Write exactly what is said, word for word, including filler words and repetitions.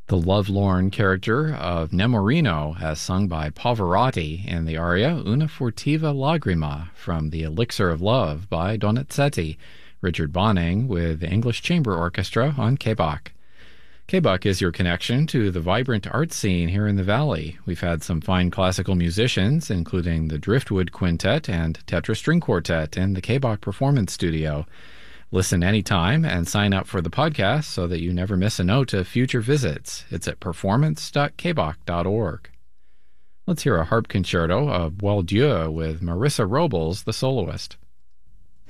The lovelorn character of Nemorino, as sung by Pavarotti in the aria Una furtiva lagrima from The Elixir of Love by Donizetti, Richard Bonning with the English Chamber Orchestra on K B O C. K B O C is your connection to the vibrant art scene here in the Valley. We've had some fine classical musicians, including the Driftwood Quintet and Tetra String Quartet in the K B O C Performance Studio. Listen anytime and sign up for the podcast so that you never miss a note of future visits. It's at performance dot k b o c dot org. Let's hear a harp concerto of Boieldieu with Marissa Robles, the soloist.